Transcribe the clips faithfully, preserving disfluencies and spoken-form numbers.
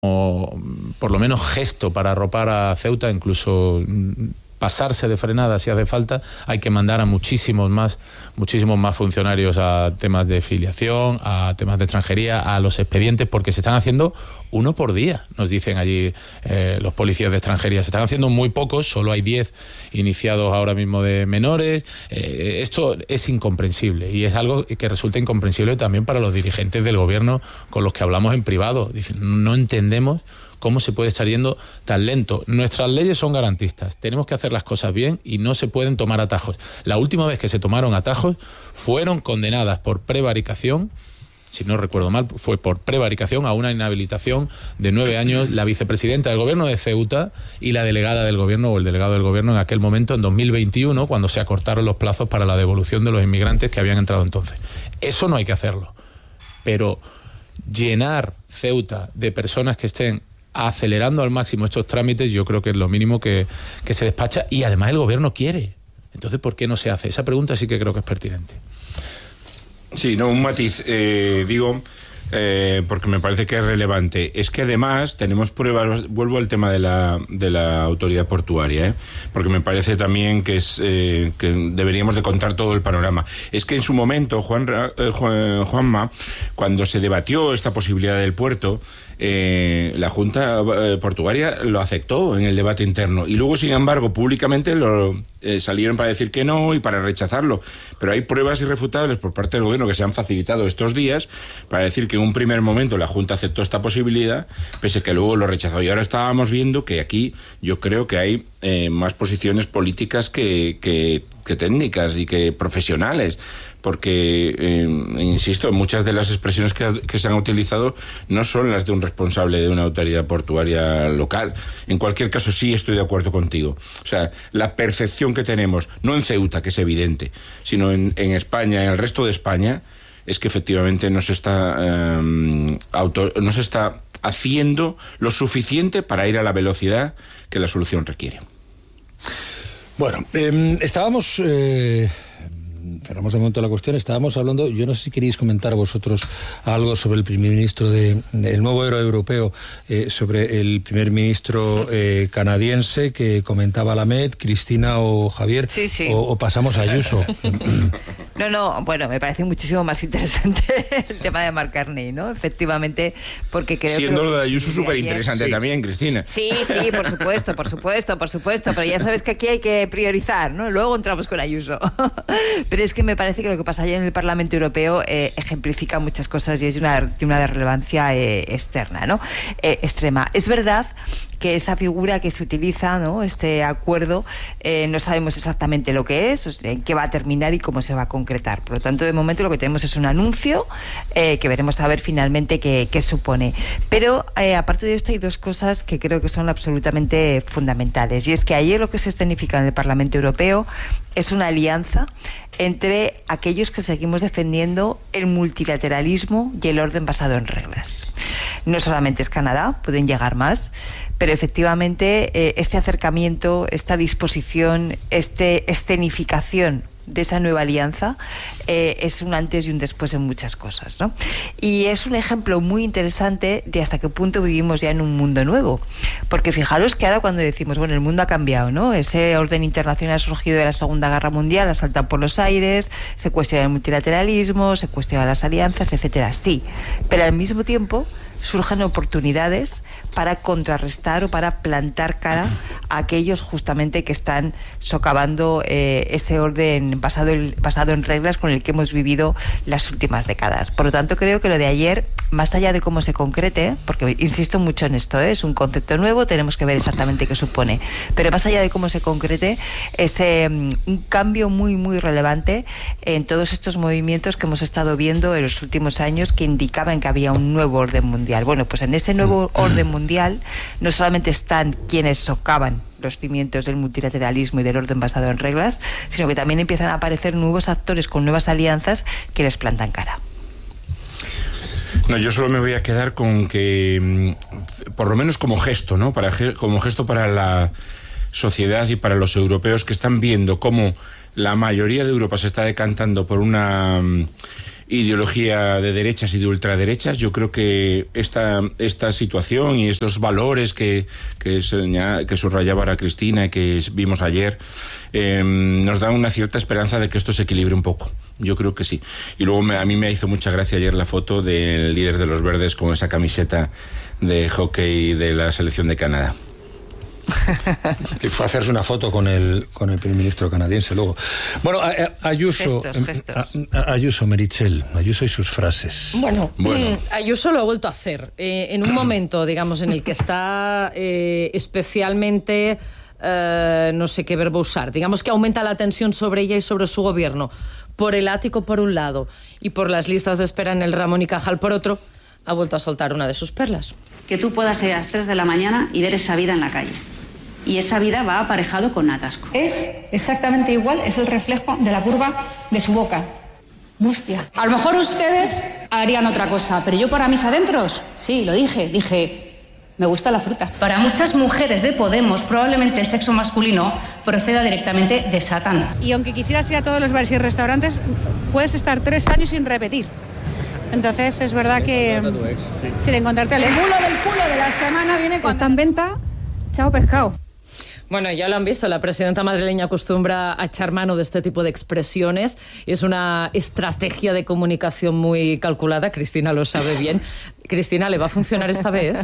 o por lo menos gesto para arropar a Ceuta, incluso pasarse de frenada si hace falta. Hay que mandar a muchísimos más, muchísimos más funcionarios a temas de filiación, a temas de extranjería, a los expedientes, porque se están haciendo uno por día, nos dicen allí eh, los policías de extranjería. Se están haciendo muy pocos, solo hay diez iniciados ahora mismo de menores. Eh, esto es incomprensible y es algo que resulta incomprensible también para los dirigentes del gobierno con los que hablamos en privado. Dicen, no entendemos cómo se puede estar yendo tan lento. Nuestras leyes son garantistas, tenemos que hacer las cosas bien y no se pueden tomar atajos. La última vez que se tomaron atajos fueron condenadas por prevaricación, si no recuerdo mal, fue por prevaricación a una inhabilitación de nueve años la vicepresidenta del gobierno de Ceuta y la delegada del gobierno o el delegado del gobierno en aquel momento, en dos mil veintiuno, cuando se acortaron los plazos para la devolución de los inmigrantes que habían entrado entonces. Eso no hay que hacerlo. Pero llenar Ceuta de personas que estén acelerando al máximo estos trámites, yo creo que es lo mínimo que, que se despacha, y además el gobierno quiere. Entonces, ¿por qué no se hace? Esa pregunta sí que creo que es pertinente. Sí, no, un matiz, eh, digo, eh, porque me parece que es relevante. Es que además tenemos pruebas, vuelvo al tema de la, de la autoridad portuaria, ¿eh? Porque me parece también que es eh, que deberíamos de contar todo el panorama. Es que en su momento, Juan, eh, Juan, Juanma, cuando se debatió esta posibilidad del puerto, Eh, la Junta eh, Portuaria lo aceptó en el debate interno y luego, sin embargo, públicamente lo eh, salieron para decir que no y para rechazarlo. Pero hay pruebas irrefutables por parte del gobierno que se han facilitado estos días para decir que en un primer momento la Junta aceptó esta posibilidad, pese a que luego lo rechazó. Y ahora estábamos viendo que aquí yo creo que hay eh, más posiciones políticas que, que, que técnicas y que profesionales, porque, eh, insisto, muchas de las expresiones que, que se han utilizado no son las de un responsable de una autoridad portuaria local. En cualquier caso, sí estoy de acuerdo contigo. O sea, la percepción que tenemos, no en Ceuta, que es evidente, sino en, en España, en el resto de España, es que efectivamente no se está, eh, auto, no se está haciendo lo suficiente para ir a la velocidad que la solución requiere. Bueno, eh, estábamos... Eh... cerramos de momento la cuestión. Estábamos hablando, yo no sé si queréis comentar vosotros algo sobre el primer ministro de, el nuevo héroe europeo, eh, sobre el primer ministro eh, canadiense que comentaba Lamed, Cristina o Javier, sí, sí. O, o pasamos a Ayuso. No, no, bueno, me parece muchísimo más interesante el tema de Mark Carney, ¿no? Efectivamente, porque creo que... Siendo lo de Ayuso súper interesante sí. también, Cristina. Sí, sí, por supuesto, por supuesto, por supuesto, pero ya sabes que aquí hay que priorizar, ¿no? Luego entramos con Ayuso. Pero es que me parece que lo que pasa allá en el Parlamento Europeo eh, ejemplifica muchas cosas y es de una, de una relevancia eh, externa, ¿no? Eh, extrema. Es verdad que esa figura que se utiliza, ¿no? Este acuerdo, eh, no sabemos exactamente lo que es, o sea, en qué va a terminar y cómo se va a concretar. Por lo tanto, de momento lo que tenemos es un anuncio eh, que veremos a ver finalmente qué, qué supone. Pero eh, aparte de esto hay dos cosas que creo que son absolutamente fundamentales, y es que ayer lo que se escenifica en el Parlamento Europeo es una alianza entre aquellos que seguimos defendiendo el multilateralismo y el orden basado en reglas. No solamente es Canadá, pueden llegar más, pero efectivamente eh, este acercamiento, esta disposición, esta escenificación de esa nueva alianza eh, es un antes y un después en muchas cosas, ¿no? Y es un ejemplo muy interesante de hasta qué punto vivimos ya en un mundo nuevo, porque fijaros que ahora cuando decimos, bueno, el mundo ha cambiado, ¿no? Ese orden internacional ha surgido de la Segunda Guerra Mundial, ha saltado por los aires, se cuestiona el multilateralismo, se cuestiona las alianzas, etcétera. Sí, pero al mismo tiempo surgen oportunidades para contrarrestar o para plantar cara a aquellos justamente que están socavando eh, ese orden basado en, basado en reglas con el que hemos vivido las últimas décadas. Por lo tanto, creo que lo de ayer, más allá de cómo se concrete, porque insisto mucho en esto, ¿eh? Es un concepto nuevo, tenemos que ver exactamente qué supone, pero más allá de cómo se concrete, es eh, un cambio muy, muy relevante en todos estos movimientos que hemos estado viendo en los últimos años que indicaban que había un nuevo orden mundial. Bueno, pues en ese nuevo orden mundial no solamente están quienes socavan los cimientos del multilateralismo y del orden basado en reglas, sino que también empiezan a aparecer nuevos actores con nuevas alianzas que les plantan cara. No, yo solo me voy a quedar con que, por lo menos como gesto, ¿no? Para, como gesto para la sociedad y para los europeos que están viendo cómo la mayoría de Europa se está decantando por una ideología de derechas y de ultraderechas. Yo creo que esta, esta situación y estos valores que, que, que subrayaba ahora Cristina y que vimos ayer eh, nos dan una cierta esperanza de que esto se equilibre un poco. Yo creo que sí. Y luego me, a mí me hizo mucha gracia ayer la foto del líder de los Verdes con esa camiseta de hockey de la selección de Canadá. Y fue a hacerse una foto con el con el primer ministro canadiense luego. Bueno, a, a, Ayuso, gestos, gestos. A, a, Ayuso, Meritxell, Ayuso y sus frases. Bueno, bueno. Ayuso lo ha vuelto a hacer eh, en un momento, digamos, en el que está eh, especialmente, eh, no sé qué verbo usar, digamos que aumenta la tensión sobre ella y sobre su gobierno, por el ático por un lado y por las listas de espera en el Ramón y Cajal por otro. Ha vuelto a soltar una de sus perlas. Que tú puedas ir a las tres de la mañana y ver esa vida en la calle. Y esa vida va aparejado con atasco. Es exactamente igual, es el reflejo de la curva de su boca. Mustia. A lo mejor ustedes harían otra cosa, pero yo para mis adentros, sí, lo dije, dije, me gusta la fruta. Para muchas mujeres de Podemos, probablemente el sexo masculino proceda directamente de Satán. Y aunque quisieras ir a todos los bares y restaurantes, puedes estar tres años sin repetir. Entonces es verdad que sin encontrarte el bulo del culo de la semana viene cuando está en venta, chao pescado. Bueno, ya lo han visto, la presidenta madrileña acostumbra a echar mano de este tipo de expresiones. Es una estrategia de comunicación muy calculada, Cristina lo sabe bien. Cristina, ¿le va a funcionar esta vez?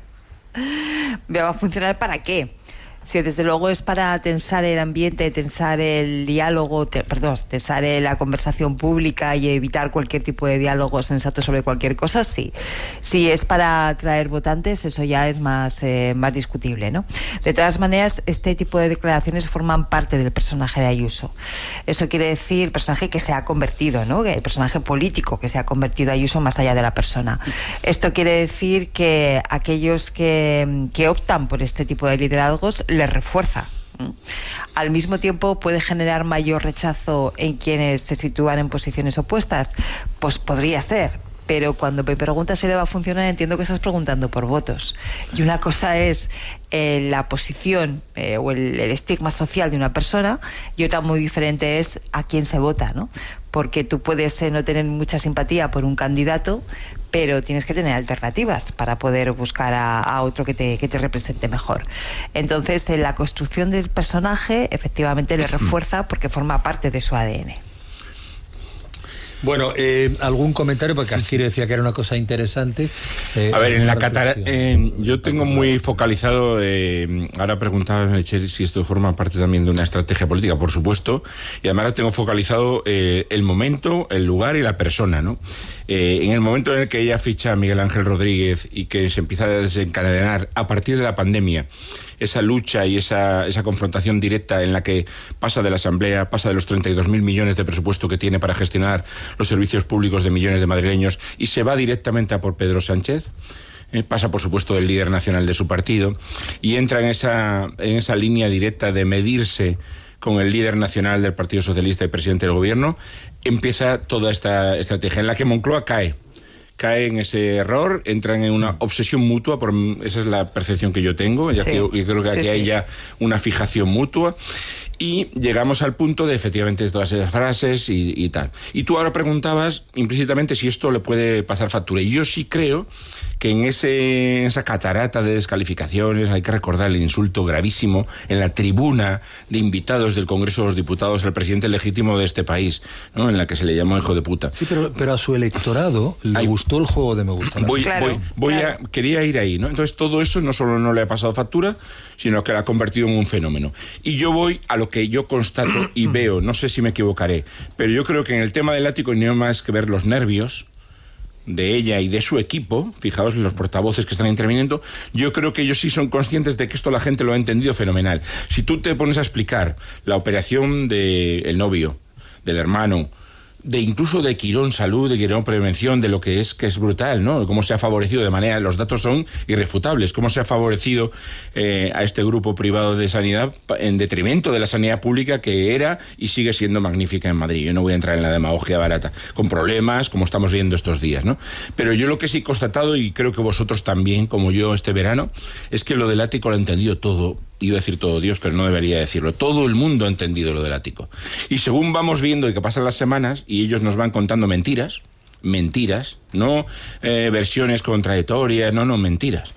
¿Me va a funcionar para qué? Sí, desde luego es para tensar el ambiente, tensar el diálogo, te, perdón, tensar la conversación pública y evitar cualquier tipo de diálogo sensato sobre cualquier cosa, sí. Si es para atraer votantes, eso ya es más, eh, más discutible, ¿no? De todas maneras, este tipo de declaraciones forman parte del personaje de Ayuso. Eso quiere decir el personaje que se ha convertido, ¿no? El personaje político que se ha convertido Ayuso más allá de la persona. Esto quiere decir que aquellos que, que optan por este tipo de liderazgos les refuerza. Al mismo tiempo puede generar mayor rechazo en quienes se sitúan en posiciones opuestas. Pues podría ser, pero cuando me preguntas si le va a funcionar, entiendo que estás preguntando por votos. Y una cosa es eh, la posición eh, o el, el estigma social de una persona, y otra muy diferente es a quién se vota, ¿no? Porque tú puedes eh, no tener mucha simpatía por un candidato, pero tienes que tener alternativas para poder buscar a, a otro que te, que te represente mejor. Entonces, en la construcción del personaje, efectivamente le refuerza porque forma parte de su A D N. Bueno, eh, algún comentario, porque Asquiro decía que era una cosa interesante. Eh, a ver, en la catarata, eh, yo tengo muy focalizado, eh, ahora preguntaba Meritxell si esto forma parte también de una estrategia política, por supuesto, y además ahora tengo focalizado eh, el momento, el lugar y la persona, ¿no? Eh, en el momento en el que ella ficha a Miguel Ángel Rodríguez y que se empieza a desencadenar a partir de la pandemia esa lucha y esa, esa confrontación directa en la que pasa de la Asamblea, pasa de los treinta y dos mil millones de presupuesto que tiene para gestionar los servicios públicos de millones de madrileños y se va directamente a por Pedro Sánchez. Eh, pasa, por supuesto, del líder nacional de su partido y entra en esa, en esa línea directa de medirse con el líder nacional del Partido Socialista y presidente del gobierno. Empieza toda esta estrategia en la que Moncloa cae. cae en ese error, entran en una obsesión mutua, por, esa es la percepción que yo tengo, ya sí, que yo creo que aquí sí, hay sí. ya una fijación mutua, y llegamos al punto de efectivamente todas esas frases y, y tal. Y tú ahora preguntabas implícitamente si esto le puede pasar factura, y yo sí creo que en ese, esa catarata de descalificaciones hay que recordar el insulto gravísimo en la tribuna de invitados del Congreso de los Diputados al presidente legítimo de este país, ¿no? En la que se le llamó hijo de puta. Sí, pero, pero a su electorado le Ay, gustó el juego de me gusta. Voy, claro, voy, voy claro. a, quería ir ahí, ¿no? Entonces todo eso no solo no le ha pasado factura, sino que la ha convertido en un fenómeno. Y yo voy a lo que yo constato y veo, no sé si me equivocaré, pero yo creo que en el tema del ático no hay más que ver los nervios de ella y de su equipo, fijaos en los portavoces que están interviniendo, yo creo que ellos sí son conscientes de que esto la gente lo ha entendido fenomenal. Si tú te pones a explicar la operación del novio, del hermano, de incluso de Quirón Salud, de Quirón Prevención, de lo que es que es brutal, ¿no? Cómo se ha favorecido de manera, los datos son irrefutables, cómo se ha favorecido eh, a este grupo privado de sanidad en detrimento de la sanidad pública que era y sigue siendo magnífica en Madrid. Yo no voy a entrar en la demagogia barata, con problemas como estamos viendo estos días, ¿no? Pero yo lo que sí he constatado, y creo que vosotros también, como yo este verano, es que lo del ático lo ha entendido todo. Iba a decir todo Dios, pero no debería decirlo. Todo el mundo ha entendido lo del ático. Y según vamos viendo y que pasan las semanas y ellos nos van contando mentiras, mentiras, no eh, versiones contradictorias, no, no, mentiras.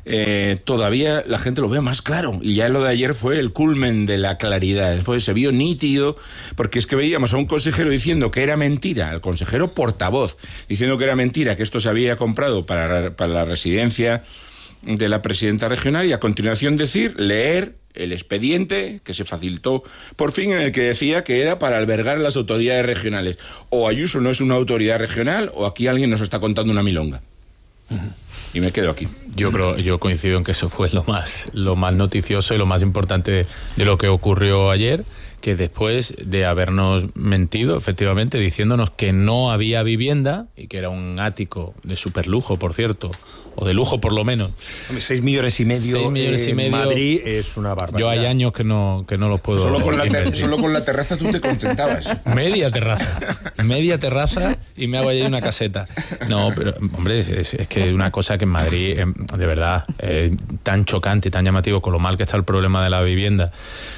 Eh, todavía la gente lo ve más claro, y ya lo de ayer fue el culmen de la claridad, fue, se vio nítido, porque es que veíamos a un consejero diciendo que era mentira, al consejero portavoz, diciendo que era mentira, que esto se había comprado para, para la residencia de la presidenta regional, y a continuación decir, leer el expediente que se facilitó por fin, en el que decía que era para albergar las autoridades regionales. O Ayuso no es una autoridad regional, o aquí alguien nos está contando una milonga. Uh-huh. Y me quedo aquí. Yo creo, yo coincido en que eso fue lo más, lo más noticioso y lo más importante de, de lo que ocurrió ayer, que después de habernos mentido, efectivamente, diciéndonos que no había vivienda y que era un ático de superlujo, por cierto, o de lujo por lo menos. Hombre, seis millones y medio. Seis millones y medio. Madrid es una barbaridad. Yo hay años que no, que no los puedo. Solo con, la ter- solo con la terraza tú te contentabas. Media terraza. Media terraza y me hago ahí una caseta. No, pero, hombre, es, es que una cosa que en Madrid, de verdad, es tan chocante y tan llamativo con lo mal que está el problema de la vivienda.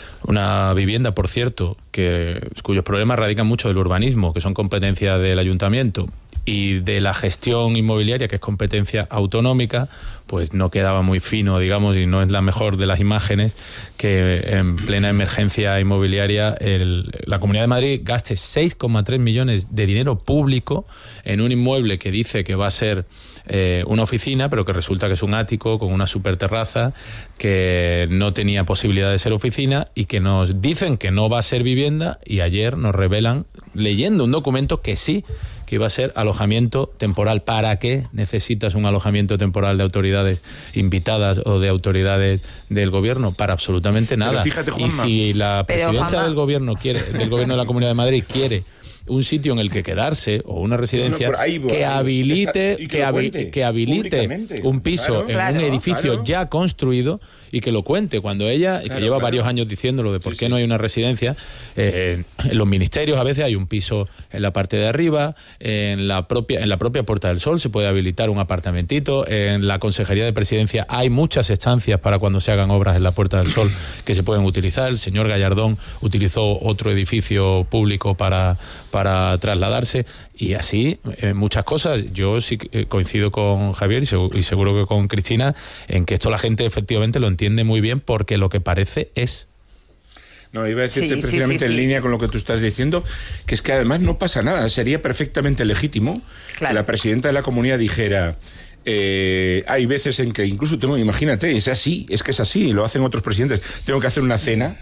Una vivienda, por cierto, que cuyos problemas radican mucho del urbanismo, que son competencias del ayuntamiento, y de la gestión inmobiliaria, que es competencia autonómica, pues no quedaba muy fino, digamos, y no es la mejor de las imágenes, que en plena emergencia inmobiliaria el, la Comunidad de Madrid gaste seis coma tres millones de dinero público en un inmueble que dice que va a ser eh, una oficina, pero que resulta que es un ático con una super terraza, que no tenía posibilidad de ser oficina, y que nos dicen que no va a ser vivienda, y ayer nos revelan, leyendo un documento, que sí, que iba a ser alojamiento temporal. ¿Para qué necesitas un alojamiento temporal de autoridades invitadas o de autoridades del gobierno? Para absolutamente nada. Fíjate, y si la presidenta Juanma, del gobierno quiere, del gobierno de la Comunidad de Madrid quiere un sitio en el que quedarse o una residencia, no, no, ahí, que habilite esa, que, que, habi- que habilite un piso claro, en claro, un edificio claro. ya construido, y que lo cuente cuando ella, claro, que lleva claro. varios años diciéndolo de por sí, qué sí. no hay una residencia. Eh, en los ministerios a veces hay un piso en la parte de arriba, en la propia en la propia Puerta del Sol se puede habilitar un apartamentito, en la Consejería de Presidencia hay muchas estancias para cuando se hagan obras en la Puerta del Sol que se pueden utilizar. El señor Gallardón utilizó otro edificio público para, para trasladarse, y así eh, muchas cosas. Yo sí eh, coincido con Javier y seguro, y seguro que con Cristina en que esto la gente efectivamente lo entiende muy bien, porque lo que parece es. No, iba a decirte sí, precisamente sí, sí, en sí. línea con lo que tú estás diciendo, que es que además no pasa nada. Sería perfectamente legítimo claro. que la presidenta de la comunidad dijera... Eh, hay veces en que incluso tengo, imagínate, es así, es que es así, lo hacen otros presidentes. Tengo que hacer una cena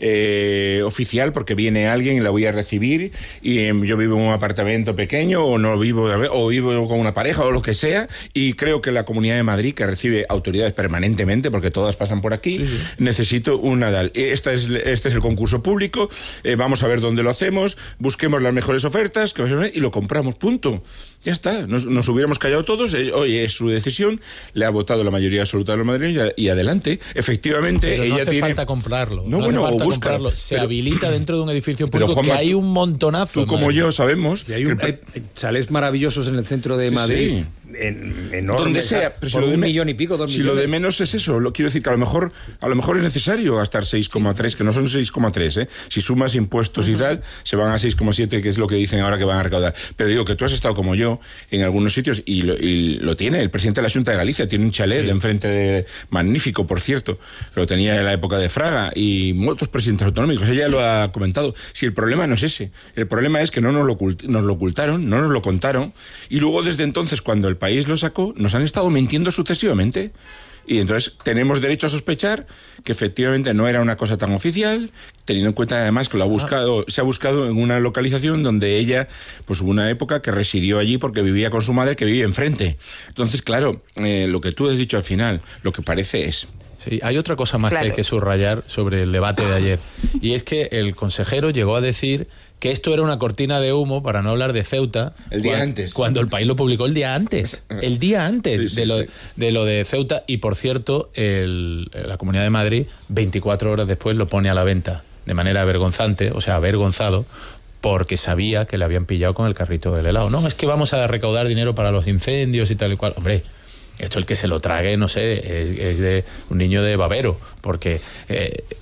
Eh, oficial porque viene alguien y la voy a recibir, y eh, yo vivo en un apartamento pequeño, o no vivo o vivo con una pareja o lo que sea, y creo que la Comunidad de Madrid, que recibe autoridades permanentemente porque todas pasan por aquí, sí, sí. necesito un Nadal. Esta es, este es el concurso público, eh, vamos a ver dónde lo hacemos, busquemos las mejores ofertas y lo compramos, punto. Ya está, nos, nos hubiéramos callado todos, eh, oye, es su decisión, le ha votado la mayoría absoluta de los madrileños, y adelante, efectivamente. Pero no ella hace tiene... falta comprarlo, no, no bueno, hace falta busca, comprarlo, se pero, habilita dentro de un edificio público, Juanma, que hay un montonazo. Tú como yo sabemos... Y hay, un, hay chalés maravillosos en el centro de Madrid. Sí. En, enormes, donde sea, pero por si un de me, millón y pico, dos si millones. lo de menos es eso, lo quiero decir que a lo mejor a lo mejor es necesario gastar seis coma tres, que no son seis coma tres, ¿eh? Si sumas impuestos uh-huh. y tal, se van a seis coma siete, que es lo que dicen ahora que van a recaudar. Pero digo que tú has estado como yo en algunos sitios, y lo, y lo tiene el presidente de la Xunta de Galicia, tiene un chalet sí. enfrente de, magnífico, por cierto, lo tenía en la época de Fraga, y otros presidentes autonómicos, ella lo ha comentado. Si el problema no es ese, el problema es que no nos lo, ocult- nos lo ocultaron, no nos lo contaron, y luego desde entonces, cuando el país lo sacó, nos han estado mintiendo sucesivamente. Y entonces tenemos derecho a sospechar que efectivamente no era una cosa tan oficial, teniendo en cuenta además que lo ha buscado, se ha buscado en una localización donde ella, pues hubo una época que residió allí porque vivía con su madre, que vivía enfrente. Entonces, claro, eh, lo que tú has dicho al final, lo que parece es... Sí, hay otra cosa más claro. que hay que subrayar sobre el debate de ayer, y es que el consejero llegó a decir que esto era una cortina de humo para no hablar de Ceuta. El día cuando, antes. Cuando el país lo publicó el día antes. El día antes sí, sí, de, lo, sí. de lo de Ceuta. Y por cierto, el, la Comunidad de Madrid, veinticuatro horas después, lo pone a la venta de manera vergonzante, o sea, avergonzado, porque sabía que le habían pillado con el carrito del helado. No, es que vamos a recaudar dinero para los incendios y tal y cual. Hombre, esto el que se lo trague, no sé, es, es de un niño de babero, porque... Eh,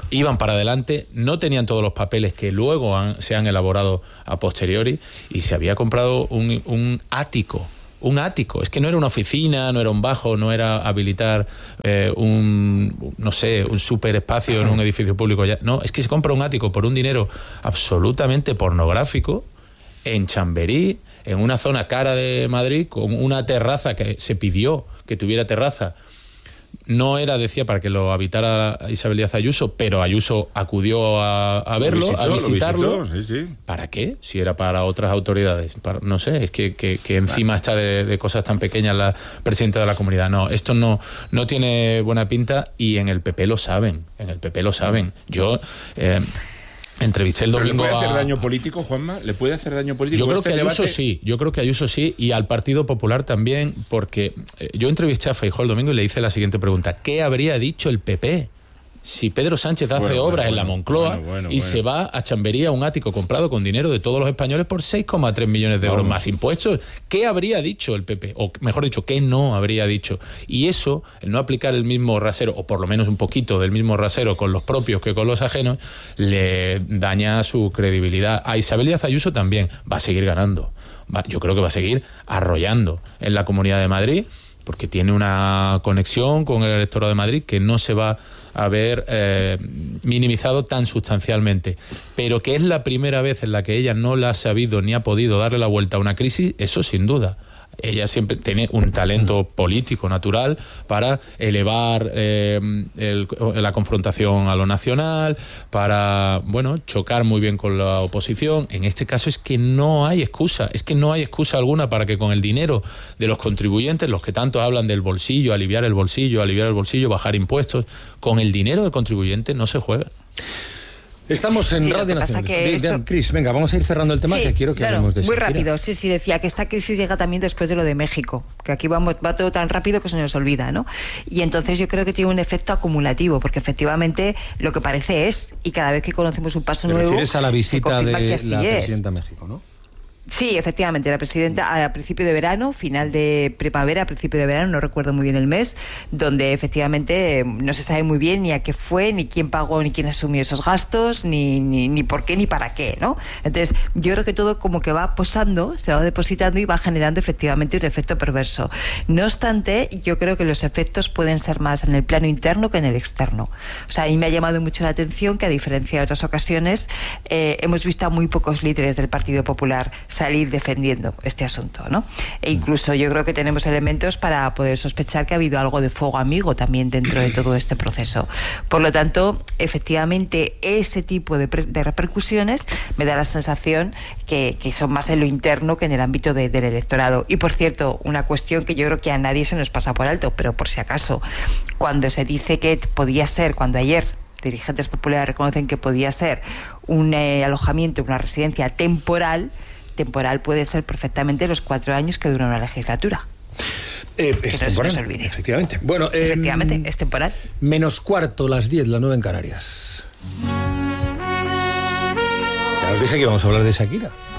iban para adelante, no tenían todos los papeles que luego han, se han elaborado a posteriori, y se había comprado un, un ático. Un ático, es que no era una oficina, no era un bajo, no era habilitar eh, un, no sé, un super espacio en un edificio público. Ya. No, es que se compra un ático por un dinero absolutamente pornográfico en Chamberí, en una zona cara de Madrid, con una terraza que se pidió que tuviera terraza. No era, decía, para que lo habitara Isabel Díaz Ayuso, pero Ayuso acudió a, a verlo, visitó, a visitarlo. Visitó, sí, sí. ¿Para qué? Si era para otras autoridades. Para, no sé, es que, que, que encima vale. está de, de cosas tan pequeñas la presidenta de la comunidad. No, esto no, no tiene buena pinta, y en el P P lo saben. En el P P lo saben. Yo... Eh, Entrevisté el domingo. ¿Le puede hacer a... daño político, Juanma? ¿Le puede hacer daño político? Yo creo este que Ayuso debate? sí, yo creo que Ayuso sí, y al Partido Popular también, porque eh, yo entrevisté a Feijóo el domingo y le hice la siguiente pregunta: ¿qué habría dicho el P P si Pedro Sánchez hace bueno, obras bueno, en la Moncloa bueno, bueno, y bueno. se va a Chamberí a un ático comprado con dinero de todos los españoles por seis coma tres millones de euros Vamos. más impuestos? ¿Qué habría dicho el P P? O mejor dicho, ¿qué no habría dicho? Y eso, el no aplicar el mismo rasero, o por lo menos un poquito del mismo rasero con los propios que con los ajenos, le daña su credibilidad. A Isabel Díaz Ayuso también va a seguir ganando. Va, yo creo que va a seguir arrollando en la Comunidad de Madrid, porque tiene una conexión con el electorado de Madrid que no se va a ver eh, minimizado tan sustancialmente. Pero que es la primera vez en la que ella no la ha sabido ni ha podido darle la vuelta a una crisis, eso sin duda. Ella siempre tiene un talento político natural para elevar eh, el, la confrontación a lo nacional, para, bueno, chocar muy bien con la oposición. En este caso es que no hay excusa, es que no hay excusa alguna para que con el dinero de los contribuyentes, los que tanto hablan del bolsillo, aliviar el bolsillo, aliviar el bolsillo, bajar impuestos, con el dinero del contribuyente no se juega. Estamos en sí, Radio Nacional. Que esto... Cris, venga, vamos a ir cerrando el tema, sí, que quiero que claro, hablemos de eso. Muy rápido, sí, sí, decía que esta crisis llega también después de lo de México, que aquí vamos, va todo tan rápido que se nos olvida, ¿no? Y entonces yo creo que tiene un efecto acumulativo, porque efectivamente lo que parece es, y cada vez que conocemos un paso ¿Te nuevo... refieres a la visita de la es. presidenta a México, no? Sí, efectivamente, la presidenta a principio de verano, final de primavera, principio de verano, no recuerdo muy bien el mes, donde efectivamente no se sabe muy bien ni a qué fue, ni quién pagó, ni quién asumió esos gastos, ni, ni, ni por qué, ni para qué, ¿no? Entonces, yo creo que todo como que va posando, se va depositando y va generando efectivamente un efecto perverso. No obstante, yo creo que los efectos pueden ser más en el plano interno que en el externo. O sea, a mí me ha llamado mucho la atención que, a diferencia de otras ocasiones, eh, hemos visto a muy pocos líderes del Partido Popular salir defendiendo este asunto, ¿no? E incluso yo creo que tenemos elementos para poder sospechar que ha habido algo de fuego amigo también dentro de todo este proceso. Por lo tanto, efectivamente, ese tipo de, de repercusiones me da la sensación que, que son más en lo interno que en el ámbito de, del electorado. Y por cierto, una cuestión que yo creo que a nadie se nos pasa por alto, pero por si acaso, cuando se dice que podía ser, cuando ayer dirigentes populares reconocen que podía ser un eh, alojamiento, una residencia temporal, temporal puede ser perfectamente los cuatro años que dura una legislatura. Eh, es que temporal, no se nos olvide. Efectivamente. Bueno, eh, efectivamente, es temporal. Menos cuarto, las diez, las nueve en Canarias. Ya os dije que íbamos a hablar de Shakira.